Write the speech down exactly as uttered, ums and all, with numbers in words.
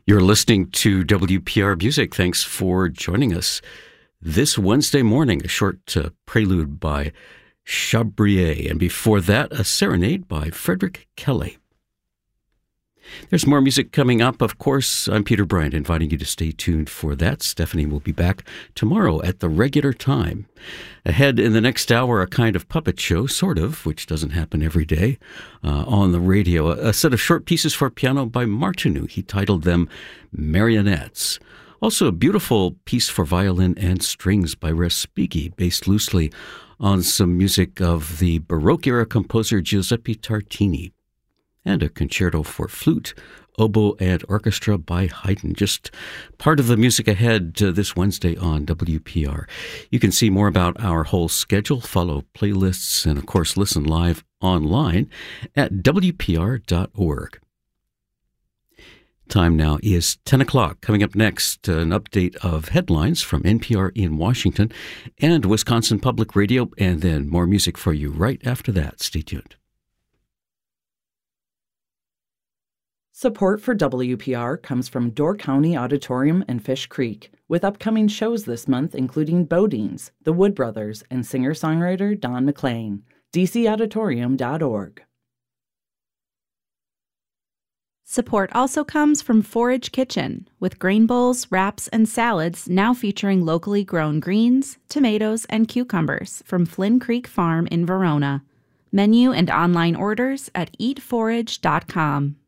You're listening to W P R Music. Thanks for joining us this Wednesday morning. A short uh, prelude by Chabrier, and before that, a serenade by Frederick Kelly. There's more music coming up. Of course, I'm Peter Bryant, inviting you to stay tuned for that. Stephanie will be back tomorrow at the regular time. Ahead in the next hour, a kind of puppet show, sort of, which doesn't happen every day, uh, on the radio. A, a set of short pieces for piano by Martinu. He titled them Marionettes. Also, a beautiful piece for violin and strings by Respighi, based loosely on some music of the Baroque-era composer Giuseppe Tartini. And a concerto for flute, oboe, and orchestra by Haydn. Just part of the music ahead uh, this Wednesday on W P R. You can see more about our whole schedule, follow playlists, and of course listen live online at W P R dot org. Time now is ten o'clock. Coming up next, an update of headlines from N P R in Washington and Wisconsin Public Radio, and then more music for you right after that. Stay tuned. Support for W P R comes from Door County Auditorium and Fish Creek, with upcoming shows this month including Bodines, The Wood Brothers, and singer-songwriter Don McLean. D C auditorium dot org. Support also comes from Forage Kitchen, with grain bowls, wraps, and salads now featuring locally grown greens, tomatoes, and cucumbers from Flynn Creek Farm in Verona. Menu and online orders at eat forage dot com.